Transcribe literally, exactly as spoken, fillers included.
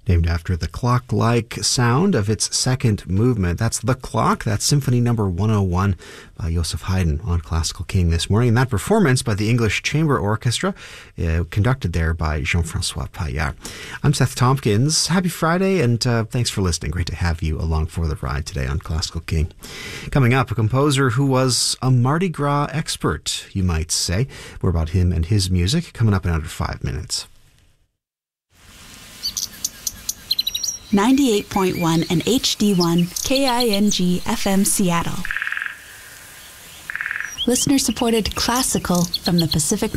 named after the clock-like sound of its second movement. That's The Clock. That's Symphony Number one oh one by Joseph Haydn on Classical King this morning. And that performance by the English Chamber Orchestra, uh, conducted there by Jean-Francois Paillard. I'm Seth Tompkins. Happy Friday, and uh, thanks for listening. Great to have you along for the ride today on Classical King. Coming up, a composer who was a Mardi Gras expert, you might say. More about him and his music coming up in under five minutes. ninety-eight point one and H D one K I N G F M Seattle. Listener-supported classical from the Pacific